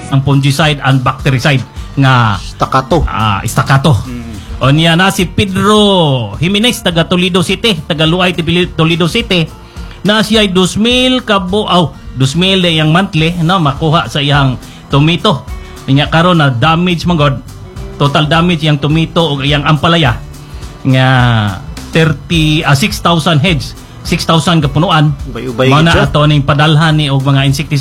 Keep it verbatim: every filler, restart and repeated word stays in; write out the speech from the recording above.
ang fungicide and bactericide nga Staccato. ah, Staccato. Mm. O niya na si Pedro Jimenez taga Toledo City, taga Luay Toledo City, na siya ay two mil kabo aw two mil yang monthly no makuha sa iyang tomato. Nya karon na damage man god, total damage yang tomato o yang ampalaya nga thirty ah, six thousand heads, six thousand kapunuan. Ubay-ubay Mga gid siya. ato ning padalhan ni og mga insecticides